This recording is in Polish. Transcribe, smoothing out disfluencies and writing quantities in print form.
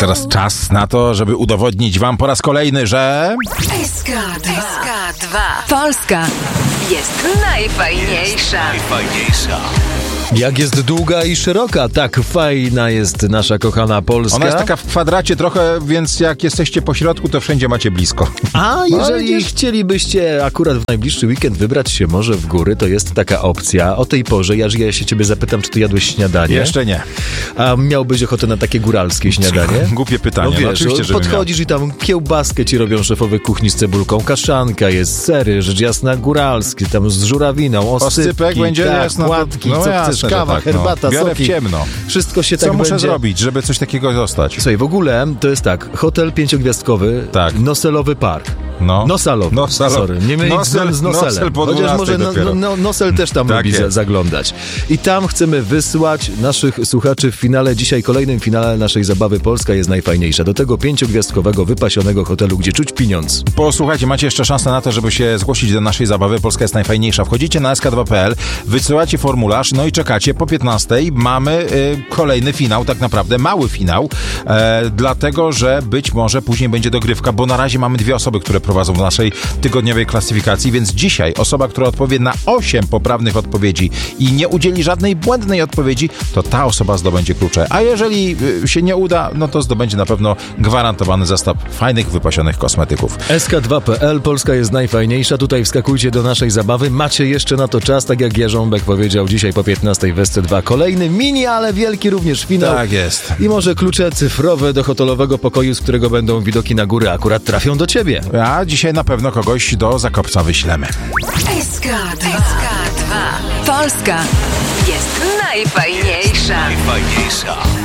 teraz czas na to, żeby udowodnić wam po raz kolejny, że... SK2. Polska jest najfajniejsza. Jak jest długa i szeroka, tak fajna jest nasza kochana Polska. Ona jest taka w kwadracie trochę, więc jak jesteście po środku, to wszędzie macie blisko. A jeżeli chcielibyście akurat w najbliższy weekend wybrać się może w góry, to jest taka opcja. O tej porze, ja się ciebie zapytam, czy ty jadłeś śniadanie? Jeszcze nie. A miałbyś ochotę na takie góralskie śniadanie? Głupie pytanie. No wiesz, oczywiście, że podchodzisz i tam kiełbaskę ci robią szefowie kuchni z cebulką, kaszanka jest, sery, rzecz jasna góralskie, tam z żurawiną, Oscypek będzie, tak, jasno, płatki, no co jasne, chcesz, kawa, tak, herbata, biorę soki. w ciemno. Wszystko się Co tak muszę będzie... zrobić, żeby coś takiego dostać? Słuchaj, w ogóle to jest tak, hotel 5-gwiazdkowy, Tak. Noselowy Park. No. Nosalowy. Sorry, nie mylić z Noselem. Nosel po Chociaż może 12 Nosel też tam Tak lubi jest. zaglądać. I tam chcemy wysłać naszych słuchaczy w finale, dzisiaj kolejnym finale naszej zabawy Polska jest najfajniejsza. Do tego 5-gwiazdkowego, wypasionego hotelu, gdzie czuć pieniądz. Posłuchajcie, macie jeszcze szansę na to, żeby się zgłosić do naszej zabawy. Polska jest najfajniejsza. Wchodzicie na sk2.pl, wysyłacie formularz, no i czekacie. Po 15 mamy kolejny finał, tak naprawdę mały finał, dlatego, że być może później będzie dogrywka, bo na razie mamy 2 osoby, które prowadzą w naszej tygodniowej klasyfikacji, więc dzisiaj osoba, która odpowie na 8 poprawnych odpowiedzi i nie udzieli żadnej błędnej odpowiedzi, to ta osoba zdobędzie klucze. A jeżeli się nie uda, no to zdobędzie na pewno gwarantowany zestaw fajnych, wypasionych kosmetyków. sk2.pl, Polska jest najfajniejsza. Tutaj wskakujcie do naszej zabawy. Macie jeszcze na to czas, tak jak Jarząbek powiedział, dzisiaj po 15 w SC2. Kolejny mini, ale wielki również finał. Tak jest. I może klucze cyfrowe do hotelowego pokoju, z którego będą widoki na góry, akurat trafią do ciebie. A dzisiaj na pewno kogoś do Zakopca wyślemy. SK2. Polska jest najfajniejsza.